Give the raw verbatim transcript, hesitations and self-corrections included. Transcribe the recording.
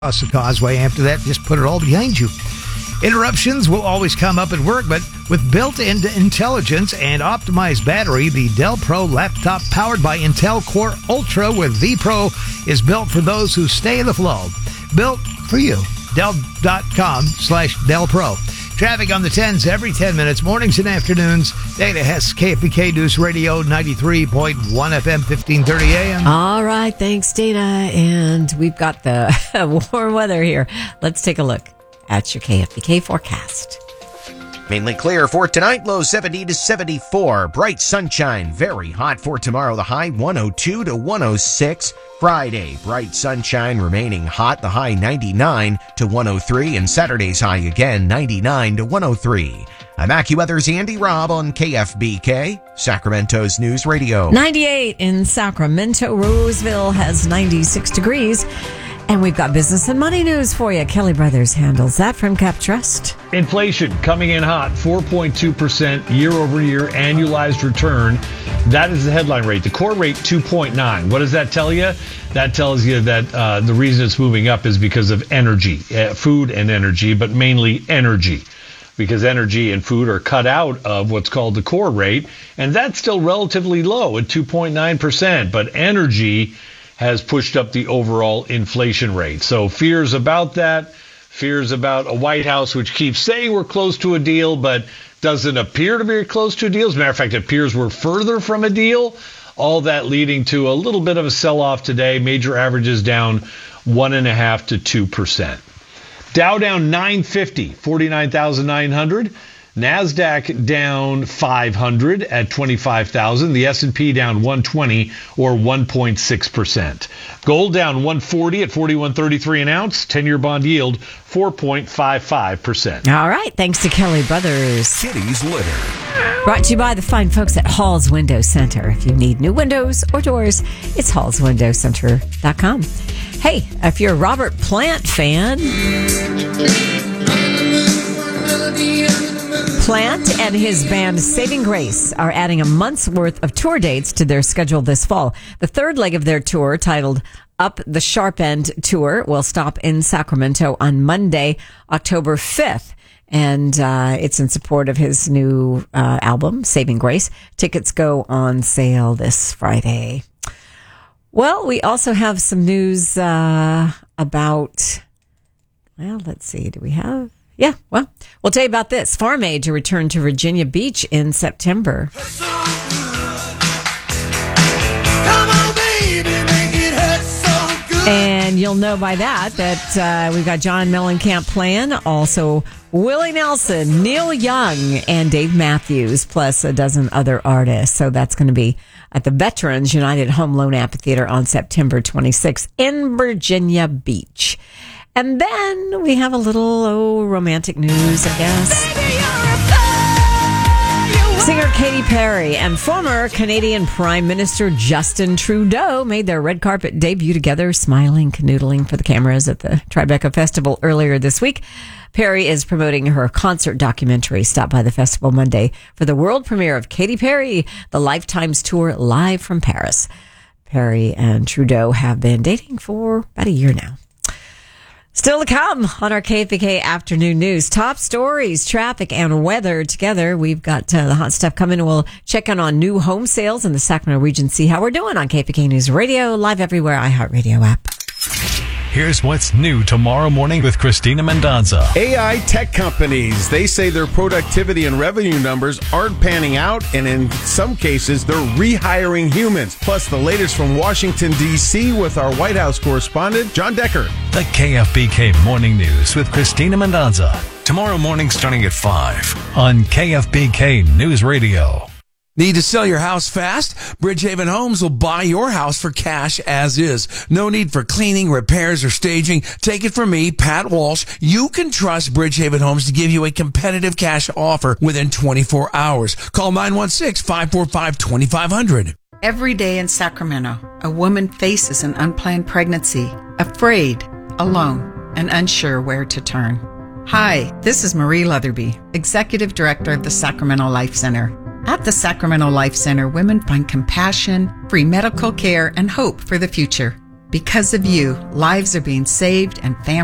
across the causeway. After that, just put it all behind you. Interruptions will always come up at work, but with built-in intelligence and optimized battery, the Dell Pro laptop powered by Intel Core Ultra with vPro is built for those who stay in the flow. Built for you. Dell.com slash Dell Pro. Traffic on the tens every ten minutes, mornings and afternoons. Dana Hess, K F B K News Radio, ninety-three point one F M, fifteen thirty A M. All right, thanks, Dana. And we've got the warm weather here. Let's take a look at your K F B K forecast. Mainly clear for tonight, low seventy to seventy-four. Bright sunshine, very hot for tomorrow. The high one oh two to one oh six. Friday, bright sunshine remaining hot. The high ninety-nine to one oh three. And Saturday's high again, ninety-nine to one oh three. I'm AccuWeather's Andy Robb on K F B K, Sacramento's News Radio. ninety-eight in Sacramento. Roseville has ninety-six degrees. And we've got business and money news for you. Kelly Brothers handles that from CapTrust. Inflation coming in hot, four point two percent year-over-year annualized return. That is the headline rate. The core rate, two point nine. What does that tell you? That tells you that uh, the reason it's moving up is because of energy, uh, food and energy, but mainly energy. Because energy and food are cut out of what's called the core rate. And that's still relatively low at two point nine percent. But energy has pushed up the overall inflation rate. So fears about that, fears about a White House which keeps saying we're close to a deal, but doesn't appear to be close to a deal. As a matter of fact, it appears we're further from a deal. All that leading to a little bit of a sell-off today. Major averages down one and a half to two percent. Dow down nine fifty, forty-nine thousand nine hundred. NASDAQ down five hundred at twenty-five thousand. The S and P down one twenty or one point six percent. Gold down one forty at forty-one thirty-three an ounce. ten-year bond yield four point five five percent. All right. Thanks to Kelly Brothers. Kitty's Litter. Brought to you by the fine folks at Hall's Window Center. If you need new windows or doors, it's halls window center dot com. Hey, if you're a Robert Plant fan, Plant and his band Saving Grace are adding a month's worth of tour dates to their schedule this fall. The third leg of their tour, titled Up the Sharp End Tour, will stop in Sacramento on Monday, October fifth. And uh, it's in support of his new uh, album, Saving Grace. Tickets go on sale this Friday. Well, we also have some news uh, about, well, let's see, do we have? Yeah, well, we'll tell you about this. Farm Aid to return to Virginia Beach in September. So Come on, baby, make it hurt so good. And you'll know by that that uh, we've got John Mellencamp playing, also Willie Nelson, Neil Young, and Dave Matthews, plus a dozen other artists. So that's going to be at the Veterans United Home Loan Amphitheater on September twenty-sixth in Virginia Beach. And then we have a little, oh, romantic news, I guess. Singer Katy Perry and former Canadian Prime Minister Justin Trudeau made their red carpet debut together, smiling, canoodling for the cameras at the Tribeca Festival earlier this week. Perry is promoting her concert documentary, Stop by the Festival Monday, for the world premiere of Katy Perry, the Lifetimes Tour, live from Paris. Perry and Trudeau have been dating for about a year now. Still to come on our K F B K Afternoon News. Top stories, traffic, and weather together. We've got uh, the hot stuff coming. We'll check in on new home sales in the Sacramento region, see how we're doing on K F B K News Radio, live everywhere, iHeartRadio app. Here's what's new tomorrow morning with Christina Mendonza. A I tech companies, they say their productivity and revenue numbers aren't panning out, and in some cases, they're rehiring humans. Plus, the latest from Washington, D C with our White House correspondent, John Decker. The K F B K Morning News with Christina Mendonza. Tomorrow morning starting at five on K F B K News Radio. Need to sell your house fast? Bridgehaven Homes will buy your house for cash as is. No need for cleaning, repairs, or staging. Take it from me, Pat Walsh. You can trust Bridgehaven Homes to give you a competitive cash offer within twenty-four hours. Call nine one six, five four five, two five zero zero. Every day in Sacramento, a woman faces an unplanned pregnancy, afraid, alone, and unsure where to turn. Hi, this is Marie Leatherby, Executive Director of the Sacramento Life Center. At the Sacramento Life Center, women find compassion, free medical care, and hope for the future. Because of you, lives are being saved and families